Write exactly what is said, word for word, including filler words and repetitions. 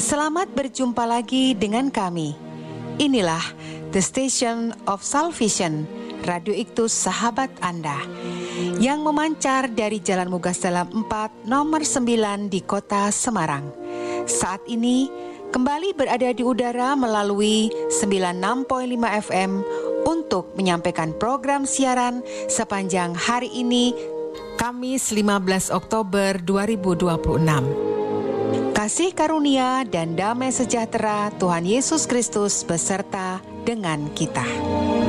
Selamat berjumpa lagi dengan kami. Inilah The Station of Salvation, Radio Iktus Sahabat Anda, yang memancar dari Jalan Mugas Dalam empat, nomor sembilan di kota Semarang. Saat ini kembali berada di udara melalui sembilan puluh enam koma lima F M untuk menyampaikan program siaran sepanjang hari ini, Kamis lima belas Oktober dua ribu dua puluh enam. Kasih karunia dan damai sejahtera Tuhan Yesus Kristus beserta dengan kita.